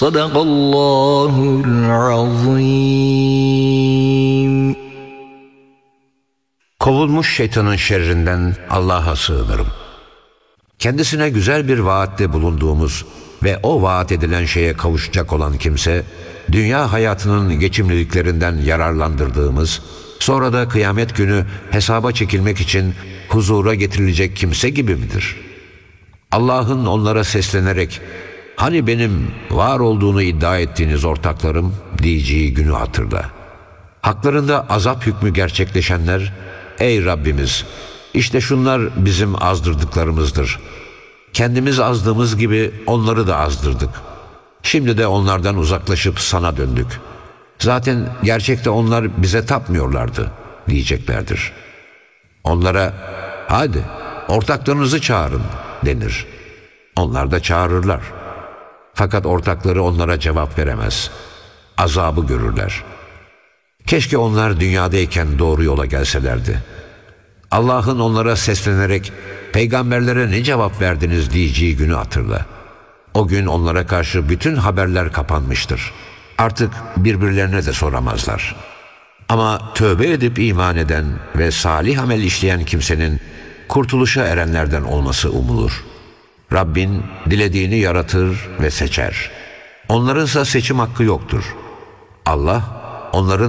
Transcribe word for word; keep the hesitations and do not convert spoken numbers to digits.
Sadakallahul azim. Kovulmuş şeytanın şerrinden Allah'a sığınırım. Kendisine güzel bir vaatte bulunduğumuz ve o vaat edilen şeye kavuşacak olan kimse, dünya hayatının geçimliliklerinden yararlandırdığımız, sonra da kıyamet günü hesaba çekilmek için huzura getirilecek kimse gibi midir? Allah'ın onlara seslenerek, hani benim var olduğunu iddia ettiğiniz ortaklarım diyeceği günü hatırla. Haklarında azap hükmü gerçekleşenler, ey Rabbimiz, işte şunlar bizim azdırdıklarımızdır. Kendimiz azdığımız gibi onları da azdırdık. Şimdi de onlardan uzaklaşıp sana döndük. Zaten gerçekte onlar bize tapmıyorlardı diyeceklerdir. Onlara, hadi ortaklarınızı çağırın denir. Onlar da çağırırlar. Fakat ortakları onlara cevap veremez. Azabı görürler. Keşke onlar dünyadayken doğru yola gelselerdi. Allah'ın onlara seslenerek, peygamberlere ne cevap verdiniz diyeceği günü hatırla. O gün onlara karşı bütün haberler kapanmıştır. Artık birbirlerine de soramazlar. Ama tövbe edip iman eden ve salih amel işleyen kimsenin kurtuluşa erenlerden olması umulur. Rabbin dilediğini yaratır ve seçer. Onlarınsa seçim hakkı yoktur. Allah onların